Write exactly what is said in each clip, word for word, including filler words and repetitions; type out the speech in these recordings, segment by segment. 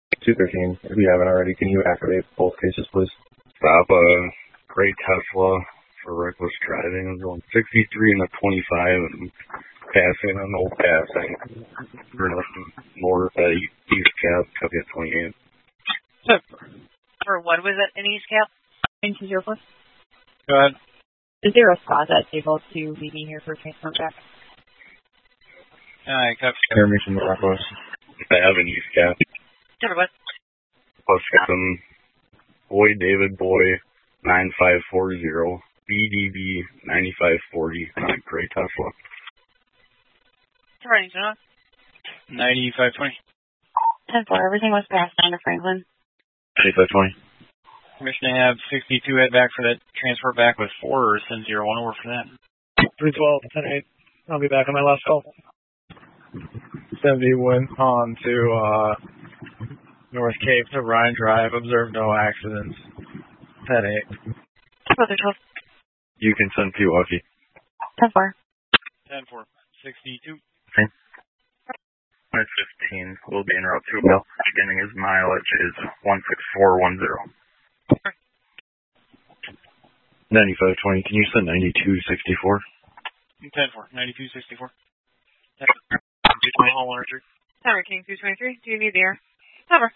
two thirteen, if you haven't already, can you activate both cases, please? Stop a gray Tesla for reckless driving. I was going sixty-three and a twenty-five and passing on no passing. For nothing more at that East Cap, copy at twenty-eight. For what was it in East Cap? Into zero plus? Go ahead. Is there a spot that's able to leave me here for transport back? Alright, copy. Hear me from the Rockwest. I have an East Cap. Sure, what? Plus some Boy David Boy nine five four zero B D B ninety-five forty on a gray Tesla. Running, Jonah. ninety-five twenty. ten four, everything was passed down to Franklin. ninety-five twenty. Commissioner have sixty-two head back for that transfer back with four or send zero one over for that. three twelve, ten eight. I'll be back on my last call. seventy went on to uh, North Cape to Ryan Drive. Observed no accidents. ten eight. twelve. You can send Pewaukee. ten four. ten four. sixty-two. Okay. My fifteen will be in route two. No. Beginning his mileage is one six four one zero. ninety-five twenty, can you send ninety-two sixty-four? ten four. ninety-two sixty-four. two twenty, one three. Tower King two twenty-three, do you need the air? Cover.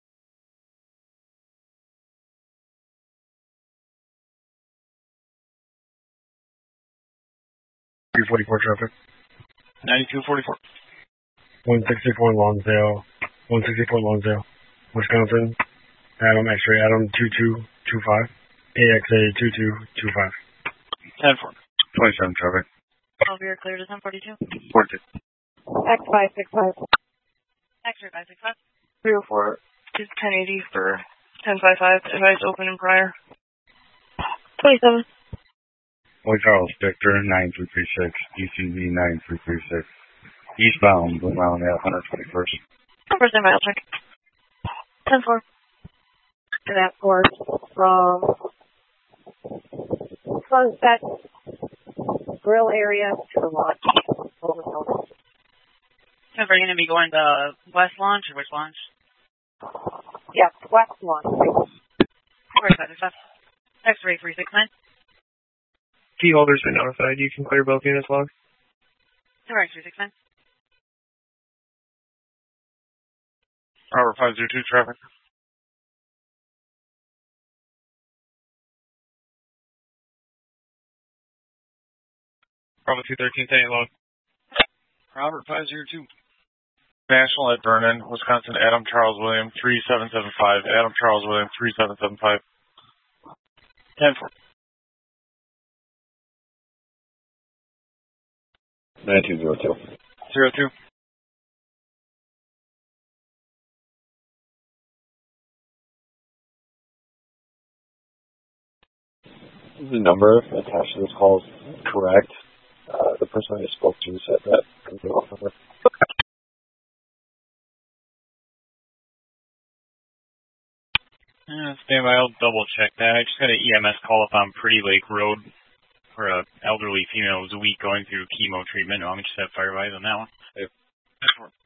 three forty-four traffic. ninety-two forty-four. one sixty-four Lonsdale. one sixty-four Lonsdale. Wisconsin. Adam X-ray. Adam two two two five. A X A two two two five. ten four. twenty-seven traffic. twelve, you're clear to ten forty-two. forty. X five six five. X-ray five six five. three oh four is ten eighty for ten fifty-five. Advice open and prior. twenty-seven. Boy Charles Victor nine three three six. E C V nine three three six. Eastbound around at one twenty-first. First time mile check. ten four. To that course from Sunset Grill area to the launch. So are you going to be going to West Launch or which launch? Yeah, West Launch. Where's that? Is that X-ray three six nine? Key holders been notified. You can clear both units log. X-ray three six nine. Robert five zero two traffic. Bravo two thirteen, ten eight log. Robert five zero two. National at Vernon, Wisconsin, Adam Charles William, three seven seven five. Adam Charles William, three seven seven five. ten four. nine two zero two. zero two. The number attached to this call is correct. Uh, the person I spoke to said that. Uh, stand by, I'll double check that. I just got an E M S call up on Pretty Lake Road for an elderly female who was weak going through chemo treatment. I'll just have fire advice on that one. Hey.